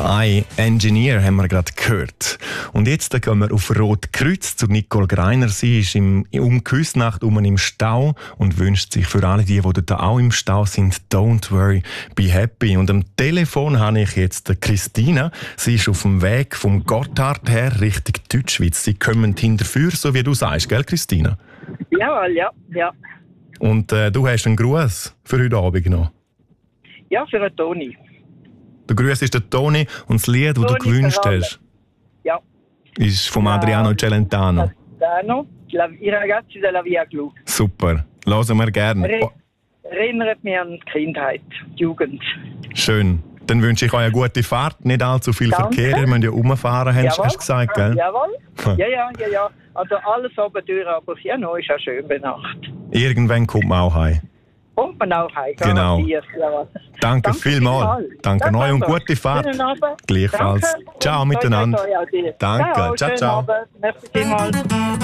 «I Engineer» haben wir gerade gehört. Und jetzt gehen wir auf Rotkreuz zu Nicole Greiner. Sie ist um Küsnacht im Stau und wünscht sich für alle die dort auch im Stau sind, «Don't worry, be happy». Und am Telefon habe ich jetzt Christina. Sie ist auf dem Weg vom Gotthard her Richtung Deutschschweiz. Sie kommen hinterführ, so wie du sagst, gell Christina? Jawohl, ja. Und du hast einen Gruß für heute Abend noch? Ja, für den Toni. Der Gruß ist der Toni und das Lied, das du gewünscht hast, ja, ist von Adriano Celentano. I ragazzi della Via Glu. Super, hören wir gerne. Erinnert mich an die Kindheit, die Jugend. Schön. Dann wünsche ich euch eine gute Fahrt, nicht allzu viel Verkehr. Ihr müsst ja rumfahren, hast du gesagt, gell? Jawohl. Ja. Also alles oben durch, aber ja, noch ist eine schöne Nacht. Irgendwann kommt man auch heim. Kommt man auch heim. Genau. Ja. Danke vielmals. Danke euch und gute Fahrt. Gleichfalls. Ciao miteinander. Danke. Ciao. Merci vielmals.